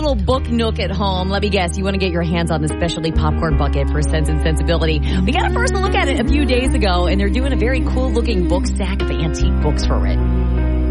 little book nook at home, let me guess, you want to get your hands on the specialty popcorn bucket for Sense and Sensibility. We got a first look at it a few days ago, and they're doing a very cool-looking book stack of antique books for it.